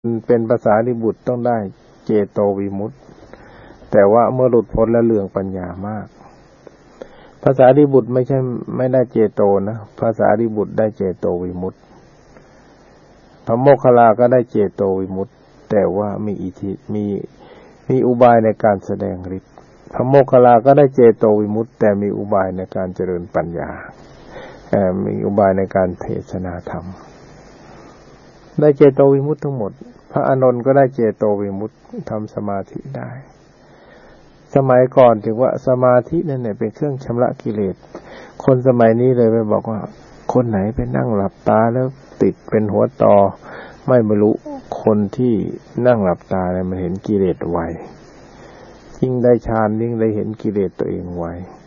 เป็นภาษาริบุตรต้องได้เจโตวิมุตติแต่ว่าเมื่อหลุดพ้นแล้วเรื่องปัญญามากภาษาริบุตรไม่ได้เจโตนะภาษาริบุตรได้เจโตวิมุตติพระโมคคัลลาก็ได้เจโตวิมุตติแต่ว่ามีอิทธิมีอุบายในการแสดงฤทธิ์พระโมคคัลลาก็ได้เจโตวิมุตติแต่มีอุบายในการเจริญปัญญามีอุบายในการเทศนาธรรมได้เจโตวิมุตติทั้งหมดพระอานนท์ก็ได้เจโตวิมุตติทำสมาธิได้สมัยก่อนถึงว่าสมาธินั่นเนี่ยเป็นเครื่องชำระกิเลสคนสมัยนี้เลยไปบอกว่าคนไหนไปนั่งหลับตาแล้วติดเป็นหัวตอไม่บรรลุคนที่นั่งหลับตาเนี่ยมันเห็นกิเลสไวยิ่งได้ฌานยิ่งได้เห็นกิเลสตัวเองไว